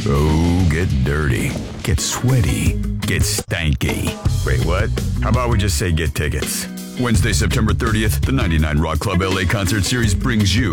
Oh, get dirty, get sweaty, get stanky. Wait, what? How about we just say get tickets? Wednesday, September 30th, the 99 Rock Club LA Concert Series brings you